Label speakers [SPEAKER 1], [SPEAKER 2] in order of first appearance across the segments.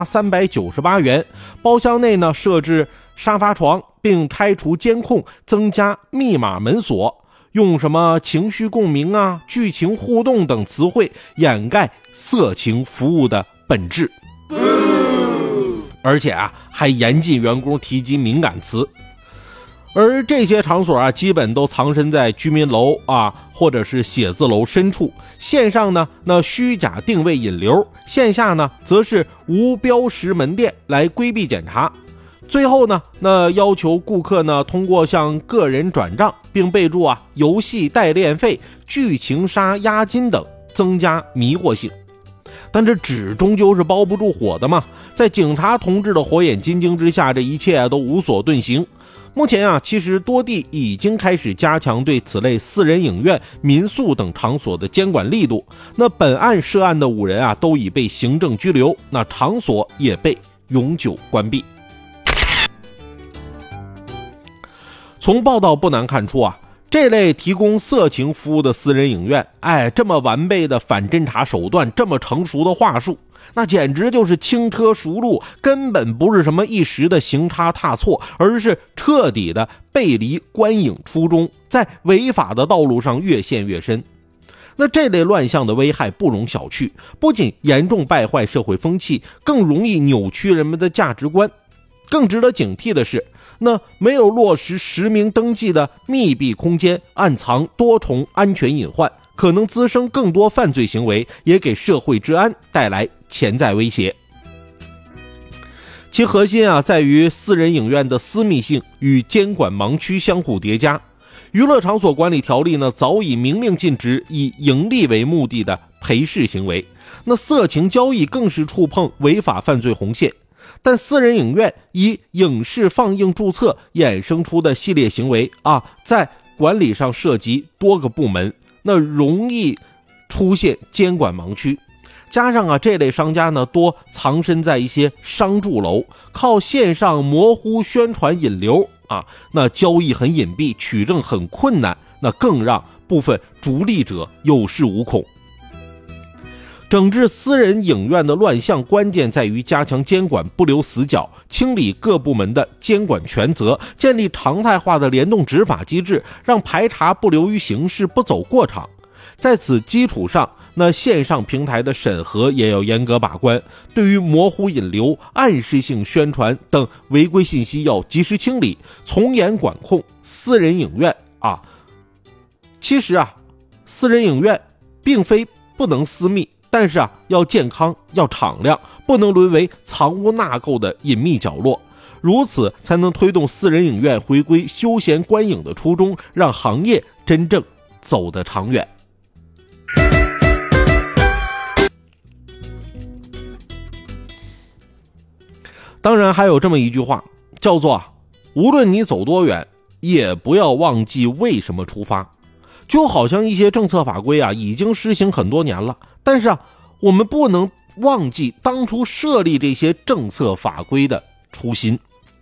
[SPEAKER 1] 398元，包厢内呢设置沙发床，并拆除监控，增加密码门锁，用什么情绪共鸣啊、剧情互动等词汇掩盖色情服务的本质。而且还严禁员工提及敏感词。而这些场所基本都藏身在居民楼或者是写字楼深处，线上呢那虚假定位引流，线下呢则是无标识门店来规避检查。最后呢那要求顾客呢通过向个人转账，并备注游戏代练费、剧情杀押金等，增加迷惑性。但这纸终究是包不住火的嘛，在警察同志的火眼金睛之下，这一切都无所遁形。目前其实多地已经开始加强对此类私人影院、民宿等场所的监管力度。那本案涉案的5人都已被行政拘留，那场所也被永久关闭。从报道不难看出这类提供色情服务的私人影院，这么完备的反侦查手段，这么成熟的话术，那简直就是轻车熟路，根本不是什么一时的行差踏错，而是彻底的背离观影初衷，在违法的道路上越陷越深。那这类乱象的危害不容小觑，不仅严重败坏社会风气，更容易扭曲人们的价值观。更值得警惕的是，那没有落实实名登记的密闭空间，暗藏多重安全隐患，可能滋生更多犯罪行为，也给社会治安带来潜在威胁。其核心在于私人影院的私密性与监管盲区相互叠加。娱乐场所管理条例呢早已明令禁止以盈利为目的的陪侍行为，那色情交易更是触碰违法犯罪红线。但私人影院以影视放映注册衍生出的系列行为在管理上涉及多个部门，那容易出现监管盲区。加上这类商家呢多藏身在一些商住楼，靠线上模糊宣传引流那交易很隐蔽，取证很困难，那更让部分逐利者有恃无恐。整治私人影院的乱象，关键在于加强监管，不留死角，清理各部门的监管权责，建立常态化的联动执法机制，让排查不流于形式，不走过场。在此基础上，那线上平台的审核也要严格把关，对于模糊引流、暗示性宣传等违规信息要及时清理，从严管控私人影院其实私人影院并非不能私密，但是要健康，要敞亮，不能沦为藏污纳垢的隐秘角落，如此才能推动私人影院回归休闲观影的初衷，让行业真正走得长远。当然还有这么一句话，叫做无论你走多远，也不要忘记为什么出发。就好像一些政策法规已经施行很多年了，但是我们不能忘记当初设立这些政策法规的初心。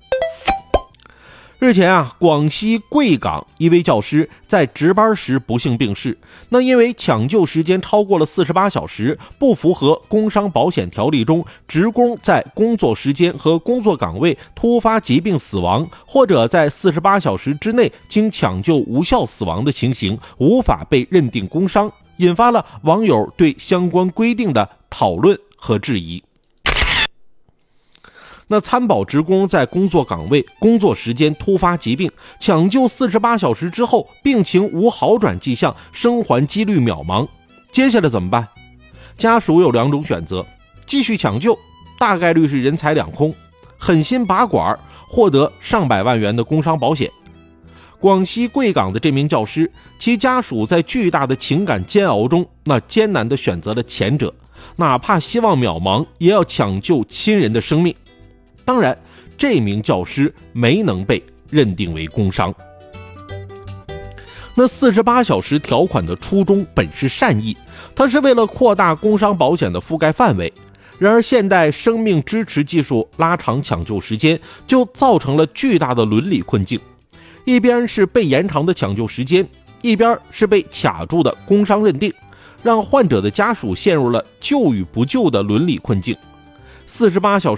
[SPEAKER 1] 日前广西贵港一位教师在值班时不幸病逝，那因为抢救时间超过了48小时，不符合工伤保险条例中职工在工作时间和工作岗位突发疾病死亡，或者在48小时之内经抢救无效死亡的情形，无法被认定工伤，引发了网友对相关规定的讨论和质疑。那参保职工在工作岗位、工作时间突发疾病，抢救48小时之后，病情无好转迹象，生还几率渺茫，接下来怎么办？家属有2种选择：继续抢救，大概率是人财两空；狠心拔管，获得上百万元的工伤保险。广西贵港的这名教师，其家属在巨大的情感煎熬中，那艰难地选择了前者，哪怕希望渺茫，也要抢救亲人的生命。当然，这名教师没能被认定为工伤。那48小时条款的初衷本是善意，它是为了扩大工伤保险的覆盖范围。然而现代生命支持技术拉长抢救时间，就造成了巨大的伦理困境。一边是被延长的抢救时间，一边是被卡住的工伤认定，让患者的家属陷入了救与不救的伦理困境。 48小